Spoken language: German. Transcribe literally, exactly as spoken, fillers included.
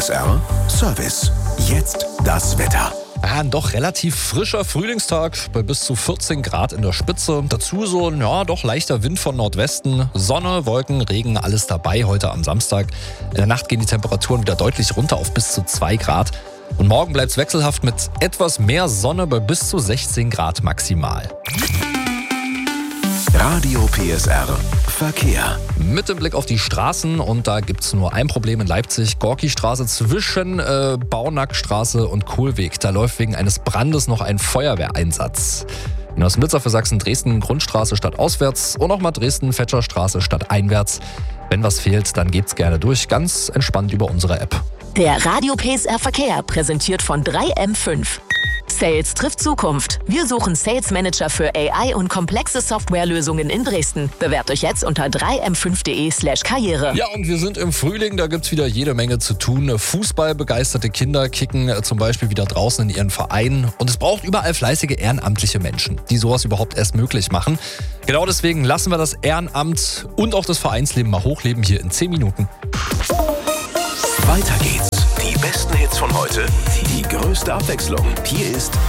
S R Service. Jetzt das Wetter. Ja, ein doch relativ frischer Frühlingstag bei bis zu vierzehn Grad in der Spitze. Dazu so ein ja, doch leichter Wind von Nordwesten. Sonne, Wolken, Regen, alles dabei heute am Samstag. In der Nacht gehen die Temperaturen wieder deutlich runter auf bis zu zwei Grad. Und morgen bleibt es wechselhaft mit etwas mehr Sonne bei bis zu sechzehn Grad maximal. Radio P S R Verkehr. Mit dem Blick auf die Straßen, und da gibt es nur ein Problem in Leipzig. Gorki-Straße zwischen äh, Baunackstraße und Kohlweg. Da läuft wegen eines Brandes noch ein Feuerwehreinsatz. In Osmlitzer für Sachsen-Dresden Grundstraße statt auswärts und nochmal Dresden-Fetscher-Straße statt einwärts. Wenn was fehlt, dann gebt's gerne durch, ganz entspannt über unsere App. Der Radio P S R Verkehr präsentiert von drei M fünf. Sales trifft Zukunft. Wir suchen Sales Manager für A I und komplexe Softwarelösungen in Dresden. Bewerbt euch jetzt unter drei m fünf punkt de slash karriere. Ja, und wir sind im Frühling, da gibt's wieder jede Menge zu tun. Fußballbegeisterte Kinder kicken zum Beispiel wieder draußen in ihren Vereinen. Und es braucht überall fleißige ehrenamtliche Menschen, die sowas überhaupt erst möglich machen. Genau deswegen lassen wir das Ehrenamt und auch das Vereinsleben mal hochleben hier in zehn Minuten. Weiter geht's. Die besten Hits von heute, die größte Abwechslung. Hier ist